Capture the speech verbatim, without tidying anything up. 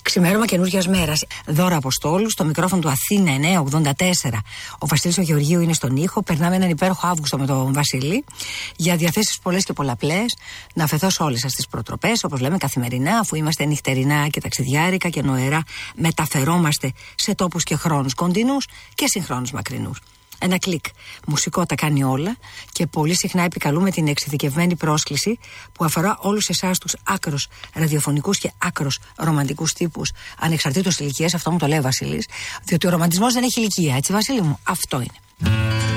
Ξημέρωμα καινούργιας μέρας. Δώρα Αποστόλου, στο μικρόφωνο του Αθήνα εννιακόσια ογδόντα τέσσερα. Ο Βασίλης ο Γεωργίου είναι στον ήχο. Περνάμε έναν υπέροχο Αύγουστο με τον Βασίλη. Για διαθέσεις πολλές και πολλαπλές. Να αφαιθώ σε όλες σας τις προτροπές, όπως λέμε καθημερινά, αφού είμαστε νυχτερινά και ταξιδιάρικα και νοερά, μεταφερόμαστε σε τόπους και χρόνους κοντινούς και συγχρόνους μακρινούς. Ένα κλικ. Μουσικό τα κάνει όλα και πολύ συχνά επικαλούμε την εξειδικευμένη πρόσκληση που αφορά όλους εσάς τους άκρος ραδιοφωνικούς και άκρος ρομαντικούς τύπους, ανεξαρτήτως ηλικίας. Αυτό μου το λέει ο Βασίλης, διότι ο ρομαντισμός δεν έχει ηλικία, έτσι Βασίλη μου? Αυτό είναι.